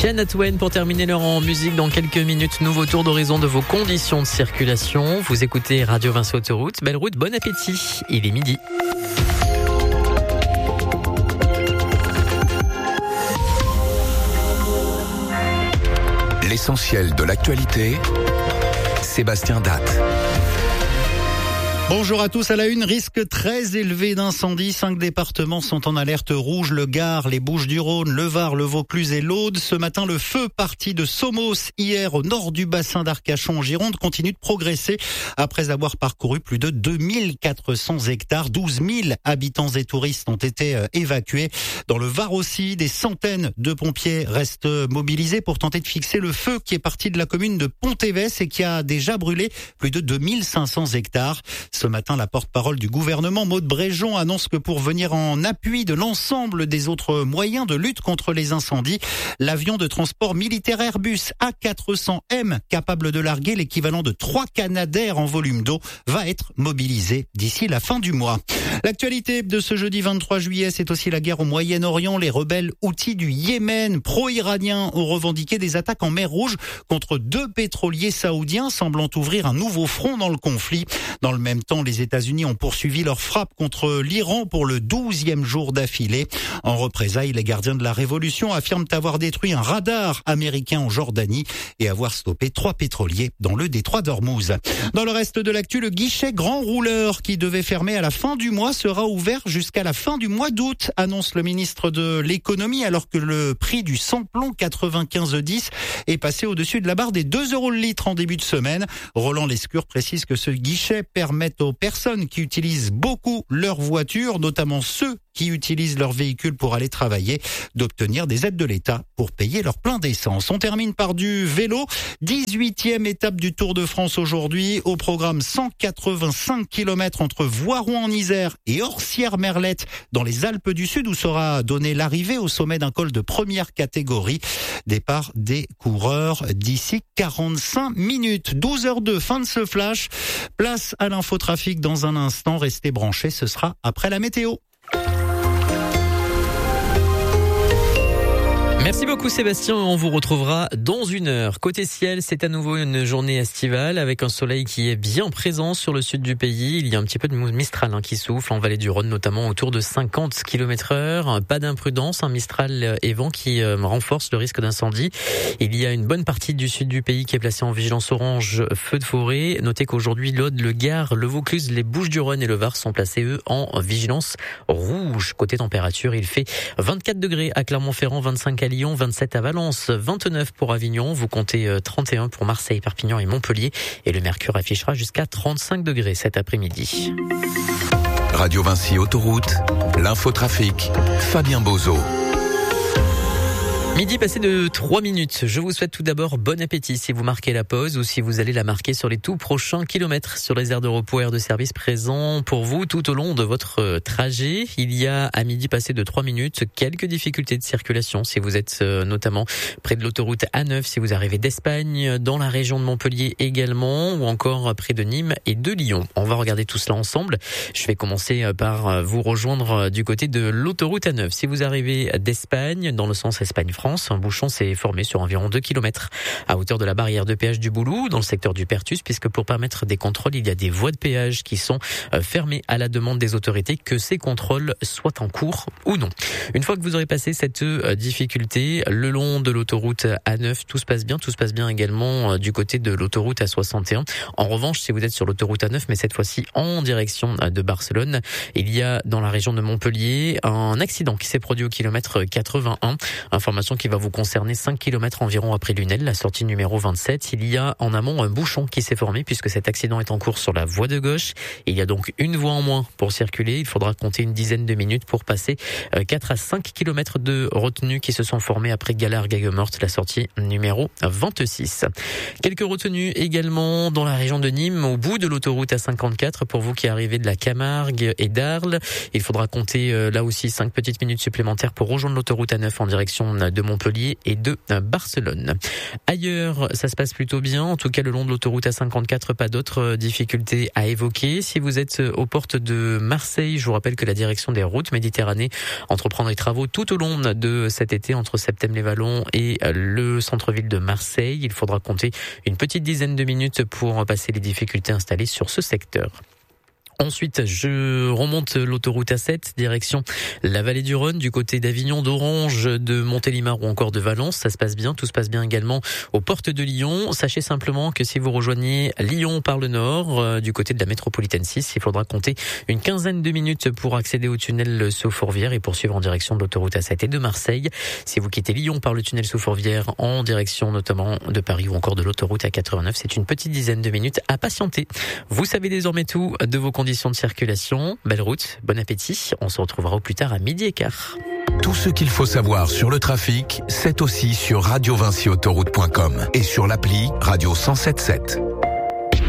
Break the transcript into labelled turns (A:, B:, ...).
A: Shania Twain pour terminer l'heure en musique. Dans quelques minutes, nouveau tour d'horizon de vos conditions de circulation. Vous écoutez Radio Vinci Autoroute. Belle route, bon appétit. Il est midi.
B: L'essentiel de l'actualité, Sébastien Datte.
C: Bonjour à tous, à la une, risque très élevé d'incendie. 5 départements sont en alerte rouge, le Gard, les Bouches-du-Rhône, le Var, le Vaucluse et l'Aude. Ce matin, le feu parti de Somos hier au nord du bassin d'Arcachon en Gironde continue de progresser après avoir parcouru plus de 2400 hectares. 12 000 habitants et touristes ont été évacués. Dans le Var aussi, des centaines de pompiers restent mobilisés pour tenter de fixer le feu qui est parti de la commune de Pontévès et qui a déjà brûlé plus de 2500 hectares. Ce matin, la porte-parole du gouvernement, Maud Bréjon, annonce que pour venir en appui de l'ensemble des autres moyens de lutte contre les incendies, l'avion de transport militaire Airbus A400M, capable de larguer l'équivalent de 3 Canadair en volume d'eau, va être mobilisé d'ici la fin du mois. L'actualité de ce jeudi 23 juillet, c'est aussi la guerre au Moyen-Orient. Les rebelles houthis du Yémen, pro-iraniens, ont revendiqué des attaques en mer Rouge contre 2 pétroliers saoudiens, semblant ouvrir un nouveau front dans le conflit. Dans le même temps, les États-Unis ont poursuivi leur frappe contre l'Iran pour le 12e jour d'affilée. En représailles, les gardiens de la révolution affirment avoir détruit un radar américain en Jordanie et avoir stoppé 3 pétroliers dans le détroit d'Ormuz. Dans le reste de l'actu, le guichet grand rouleur qui devait fermer à la fin du mois sera ouvert jusqu'à la fin du mois d'août, annonce le ministre de l'économie, alors que le prix du sans-plomb 95,10 est passé au-dessus de la barre des 2 € le litre en début de semaine. Roland Lescure précise que ce guichet permet aux personnes qui utilisent beaucoup leur voiture, notamment ceux qui utilisent leur véhicule pour aller travailler, d'obtenir des aides de l'État pour payer leur plein d'essence. On termine par du vélo. 18e étape du Tour de France aujourd'hui. Au programme 185 km entre Voiron en Isère et Orsières-Merlette dans les Alpes du Sud, où sera donnée l'arrivée au sommet d'un col de première catégorie. Départ des coureurs d'ici 45 minutes. 12h02, fin de ce flash. Place à l'infotrafic dans un instant. Restez branchés, ce sera après la météo.
A: Merci beaucoup Sébastien, on vous retrouvera dans 1 heure. Côté ciel, c'est à nouveau une journée estivale avec un soleil qui est bien présent sur le sud du pays. Il y a un petit peu de mistral qui souffle en vallée du Rhône, notamment autour de 50 km/h. Pas d'imprudence, un mistral et vent qui renforce le risque d'incendie. Il y a une bonne partie du sud du pays qui est placée en vigilance orange feu de forêt. Notez qu'aujourd'hui, l'Aude, le Gard, le Vaucluse, les Bouches-du-Rhône et le Var sont placés, eux, en vigilance rouge. Côté température, il fait 24 degrés à Clermont-Ferrand, 25 à Lyon, 27 à Valence, 29 pour Avignon. Vous comptez 31 pour Marseille, Perpignan et Montpellier. Et le mercure affichera jusqu'à 35 degrés cet après-midi.
B: Radio Vinci Autoroute, l'infotrafic, Fabien Bozo.
A: Midi passé de 3 minutes. Je vous souhaite tout d'abord bon appétit si vous marquez la pause ou si vous allez la marquer sur les tout prochains kilomètres sur les aires de repos, aires de service présents pour vous tout au long de votre trajet. Il y a à midi passé de 3 minutes quelques difficultés de circulation si vous êtes notamment près de l'autoroute A9, si vous arrivez d'Espagne, dans la région de Montpellier également, ou encore près de Nîmes et de Lyon. On va regarder tout cela ensemble. Je vais commencer par vous rejoindre du côté de l'autoroute A9. Si vous arrivez d'Espagne, dans le sens Espagne-France, un bouchon s'est formé sur environ 2 km à hauteur de la barrière de péage du Boulou, dans le secteur du Pertus, puisque pour permettre des contrôles, il y a des voies de péage qui sont fermées à la demande des autorités, que ces contrôles soient en cours ou non. Une fois que vous aurez passé cette difficulté, le long de l'autoroute A9, tout se passe bien également du côté de l'autoroute A61. En revanche, si vous êtes sur l'autoroute A9, mais cette fois-ci en direction de Barcelone, il y a dans la région de Montpellier un accident qui s'est produit au kilomètre 81. Information qui va vous concerner 5 km environ après Lunel, la sortie numéro 27. Il y a en amont un bouchon qui s'est formé puisque cet accident est en cours sur la voie de gauche. Il y a donc une voie en moins pour circuler. Il faudra compter une dizaine de minutes pour passer 4 à 5 km de retenues qui se sont formées après Galard-Gaillemorte, la sortie numéro 26. Quelques retenues également dans la région de Nîmes, au bout de l'autoroute A54 pour vous qui arrivez de la Camargue et d'Arles. Il faudra compter là aussi 5 petites minutes supplémentaires pour rejoindre l'autoroute A9 en direction de de Montpellier et de Barcelone. Ailleurs, ça se passe plutôt bien. En tout cas, le long de l'autoroute A54, pas d'autres difficultés à évoquer. Si vous êtes aux portes de Marseille, je vous rappelle que la direction des routes Méditerranée entreprend des travaux tout au long de cet été entre Septème-les-Vallons et le centre-ville de Marseille. Il faudra compter une petite dizaine de minutes pour passer les difficultés installées sur ce secteur. Ensuite, je remonte l'autoroute A7, direction la vallée du Rhône, du côté d'Avignon, d'Orange, de Montélimar ou encore de Valence. Ça se passe bien, tout se passe bien également aux portes de Lyon. Sachez simplement que si vous rejoignez Lyon par le nord, du côté de la métropolitaine 6, il faudra compter une quinzaine de minutes pour accéder au tunnel sous Fourvière et poursuivre en direction de l'autoroute A7 et de Marseille. Si vous quittez Lyon par le tunnel sous Fourvière en direction notamment de Paris ou encore de l'autoroute A89, c'est une petite dizaine de minutes à patienter. Vous savez désormais tout de vos conditions de circulation. Belle route, bon appétit. On se retrouvera au plus tard à 12h15.
B: Tout ce qu'il faut savoir sur le trafic, c'est aussi sur radiovincyautoroute.com et sur l'appli Radio 107.7.